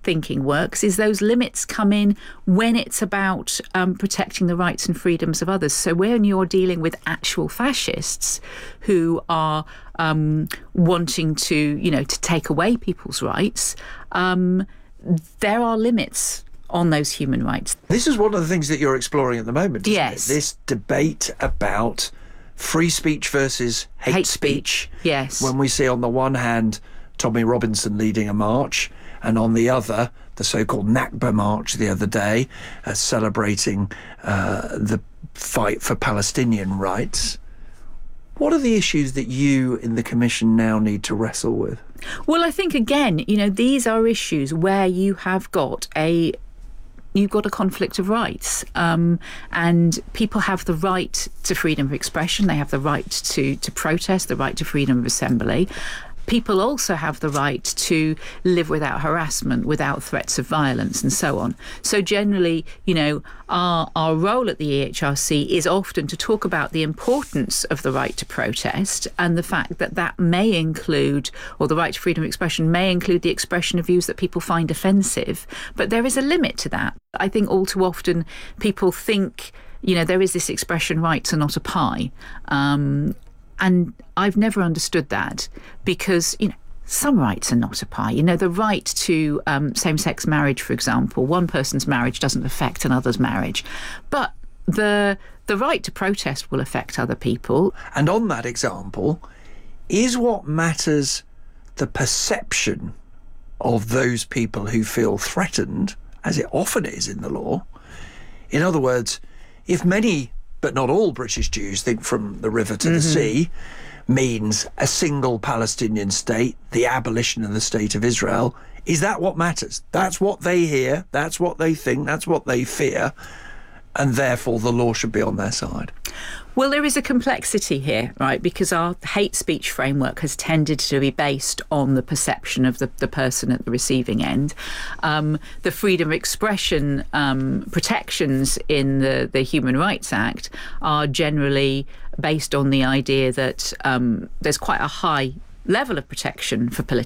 thinking works is those limits come in when it's about protecting the rights and freedoms of others. So when you're dealing with actual fascists who are wanting to take away people's rights, there are limits on those human rights. This is one of the things that you're exploring at the moment, isn't Yes. it? This debate about free speech versus hate speech. Yes. When we see on the one hand Tommy Robinson leading a march, and on the other the so-called Nakba March the other day, celebrating the fight for Palestinian rights. What are the issues that you in the Commission now need to wrestle with? Well, I think, again, these are issues where you've got a conflict of rights, and people have the right to freedom of expression. They have the right to protest, the right to freedom of assembly. People also have the right to live without harassment, without threats of violence, and so on. So generally, our role at the EHRC is often to talk about the importance of the right to protest and the fact that may include, or the right to freedom of expression may include, the expression of views that people find offensive. But there is a limit to that. I think all too often people think, there is this expression, rights are not a pie. And I've never understood that, because, some rights are not a pie. The right to same-sex marriage, for example, one person's marriage doesn't affect another's marriage. But the right to protest will affect other people. And on that example, is what matters the perception of those people who feel threatened, as it often is in the law? In other words, if many but not all British Jews think from the river to the sea means a single Palestinian state, the abolition of the state of Israel, is that what matters? That's what they hear, that's what they think, that's what they fear, and therefore the law should be on their side. Well, there is a complexity here, right? Because our hate speech framework has tended to be based on the perception of the person at the receiving end. The freedom of expression protections in the Human Rights Act are generally based on the idea that there's quite a high level of protection for political